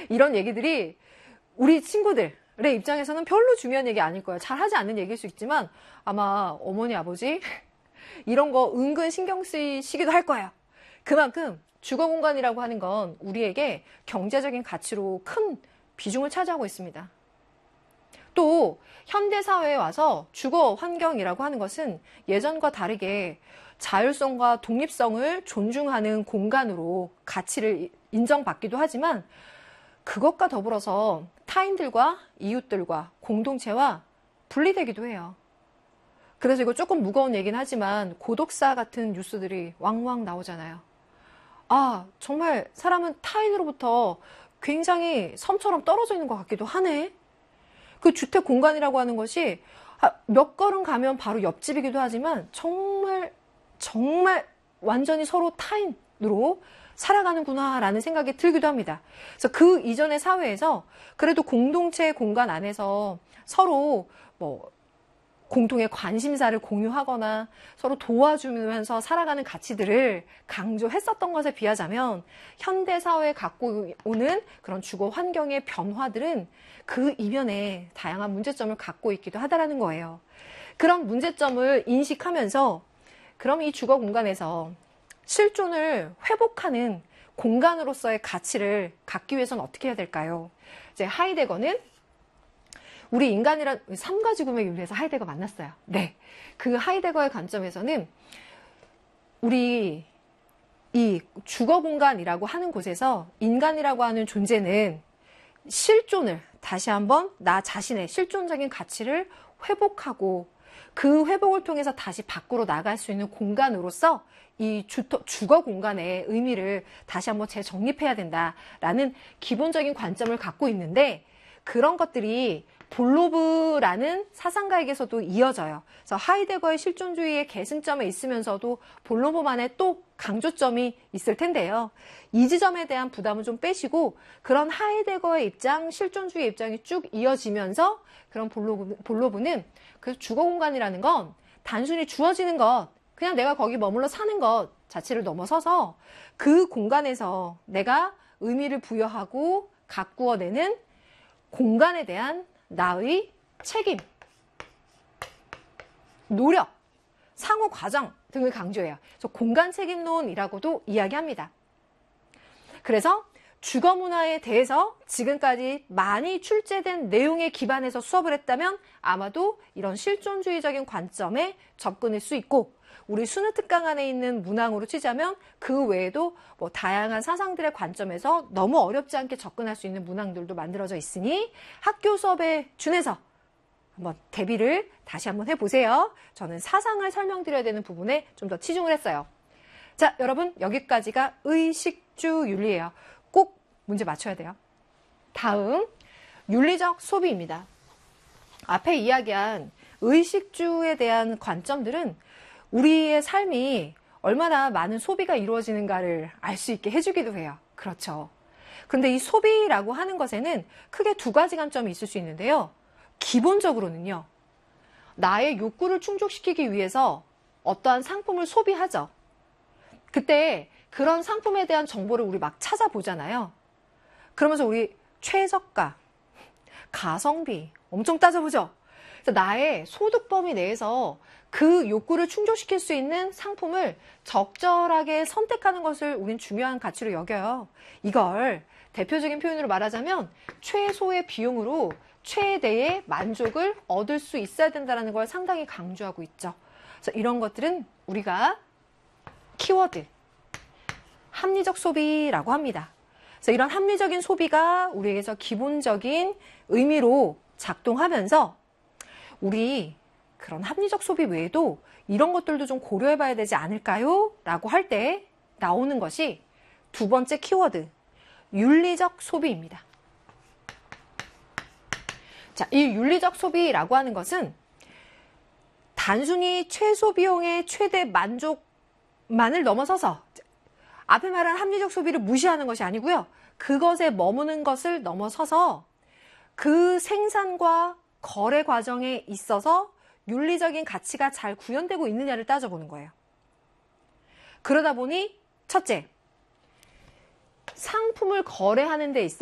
이런 얘기들이 우리 친구들의 입장에서는 별로 중요한 얘기 아닐 거예요. 잘 하지 않는 얘기일 수 있지만 아마 어머니, 아버지 이런 거 은근 신경 쓰이시기도 할 거예요. 그만큼 주거 공간이라고 하는 건 우리에게 경제적인 가치로 큰 비중을 차지하고 있습니다. 또 현대사회에 와서 주거 환경이라고 하는 것은 예전과 다르게 자율성과 독립성을 존중하는 공간으로 가치를 인정받기도 하지만 그것과 더불어서 타인들과 이웃들과 공동체와 분리되기도 해요. 그래서 이거 조금 무거운 얘기는 하지만 고독사 같은 뉴스들이 왕왕 나오잖아요. 아, 정말 사람은 타인으로부터 굉장히 섬처럼 떨어져 있는 것 같기도 하네. 그 주택 공간이라고 하는 것이 몇 걸음 가면 바로 옆집이기도 하지만 정말 완전히 서로 타인으로 살아가는구나라는 생각이 들기도 합니다. 그래서 그 이전의 사회에서 그래도 공동체 공간 안에서 서로 공통의 관심사를 공유하거나 서로 도와주면서 살아가는 가치들을 강조했었던 것에 비하자면 현대사회에 갖고 오는 그런 주거 환경의 변화들은 그 이면에 다양한 문제점을 갖고 있기도 하다라는 거예요. 그런 문제점을 인식하면서 그럼 이 주거 공간에서 실존을 회복하는 공간으로서의 가치를 갖기 위해서는 어떻게 해야 될까요? 이제 하이데거는 우리 인간이란 3가지 구매 윤리에서 하이데거 만났어요. 네. 그 하이데거의 관점에서는 우리 이 주거 공간이라고 하는 곳에서 인간이라고 하는 존재는 실존을 다시 한번 나 자신의 실존적인 가치를 회복하고 그 회복을 통해서 다시 밖으로 나갈 수 있는 공간으로서 이 주거 공간의 의미를 다시 한번 재정립해야 된다라는 기본적인 관점을 갖고 있는데 그런 것들이 볼로브라는 사상가에게서도 이어져요. 그래서 하이데거의 실존주의의 계승점에 있으면서도 볼로브만의 또 강조점이 있을 텐데요. 이 지점에 대한 부담은 좀 빼시고 그런 하이데거의 입장, 실존주의 입장이 쭉 이어지면서 그런 볼로브는 그 주거 공간이라는 건 단순히 주어지는 것, 그냥 내가 거기 머물러 사는 것 자체를 넘어서서 그 공간에서 내가 의미를 부여하고 가꾸어내는 공간에 대한 나의 책임, 노력, 상호 과정 등을 강조해요. 그래서 공간 책임론이라고도 이야기합니다. 그래서 주거 문화에 대해서 지금까지 많이 출제된 내용에 기반해서 수업을 했다면 아마도 이런 실존주의적인 관점에 접근할 수 있고 우리 수능 특강 안에 있는 문항으로 치자면 그 외에도 다양한 사상들의 관점에서 너무 어렵지 않게 접근할 수 있는 문항들도 만들어져 있으니 학교 수업에 준해서 한번 대비를 다시 한번 해보세요. 저는 사상을 설명드려야 되는 부분에 좀 더 치중을 했어요. 자, 여러분 여기까지가 의식주 윤리예요. 꼭 문제 맞춰야 돼요. 다음 윤리적 소비입니다. 앞에 이야기한 의식주에 대한 관점들은 우리의 삶이 얼마나 많은 소비가 이루어지는가를 알 수 있게 해주기도 해요. 그렇죠. 그런데 이 소비라고 하는 것에는 크게 2가지 관점이 있을 수 있는데요. 기본적으로는요. 나의 욕구를 충족시키기 위해서 어떠한 상품을 소비하죠. 그때 그런 상품에 대한 정보를 우리 막 찾아보잖아요. 그러면서 우리 최저가, 가성비 엄청 따져보죠. 그래서 나의 소득 범위 내에서 그 욕구를 충족시킬 수 있는 상품을 적절하게 선택하는 것을 우린 중요한 가치로 여겨요. 이걸 대표적인 표현으로 말하자면 최소의 비용으로 최대의 만족을 얻을 수 있어야 된다는 걸 상당히 강조하고 있죠. 그래서 이런 것들은 우리가 키워드, 합리적 소비라고 합니다. 그래서 이런 합리적인 소비가 우리에게서 기본적인 의미로 작동하면서 우리 그런 합리적 소비 외에도 이런 것들도 좀 고려해 봐야 되지 않을까요? 라고 할 때 나오는 것이 2번째 키워드, 윤리적 소비입니다. 자, 이 윤리적 소비라고 하는 것은 단순히 최소 비용의 최대 만족만을 넘어서서 앞에 말한 합리적 소비를 무시하는 것이 아니고요. 그것에 머무는 것을 넘어서서 그 생산과 거래 과정에 있어서 윤리적인 가치가 잘 구현되고 있느냐를 따져보는 거예요. 그러다 보니 첫째, 상품을 거래하는 데 있어